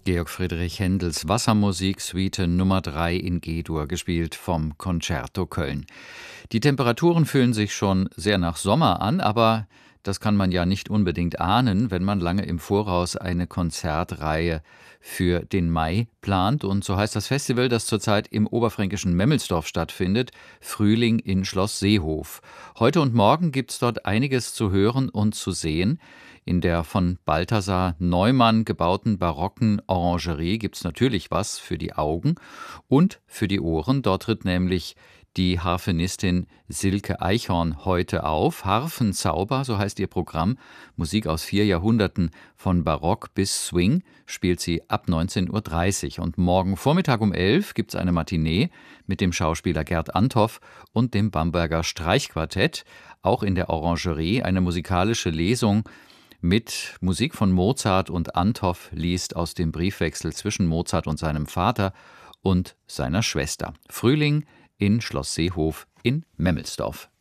Georg Friedrich Händels Wassermusik-Suite Nummer 3 in G-Dur, gespielt vom Concerto Köln. Die Temperaturen fühlen sich schon sehr nach Sommer an, aber das kann man ja nicht unbedingt ahnen, wenn man lange im Voraus eine Konzertreihe für den Mai plant. Und so heißt das Festival, das zurzeit im oberfränkischen Memmelsdorf stattfindet, Frühling in Schloss Seehof. Heute und morgen gibt's dort einiges zu hören und zu sehen. In der von Balthasar Neumann gebauten barocken Orangerie gibt's natürlich was für die Augen und für die Ohren. Dort tritt nämlich die Harfenistin Silke Eichhorn heute auf. Harfenzauber, so heißt ihr Programm. Musik aus 4 Jahrhunderten, von Barock bis Swing, spielt sie ab 19:30 Uhr. Und morgen Vormittag um 11 gibt's eine Matinee mit dem Schauspieler Gerd Anthoff und dem Bamberger Streichquartett. Auch in der Orangerie eine musikalische Lesung mit Musik von Mozart, und Anthoff liest aus dem Briefwechsel zwischen Mozart und seinem Vater und seiner Schwester. Frühling in Schloss Seehof in Memmelsdorf.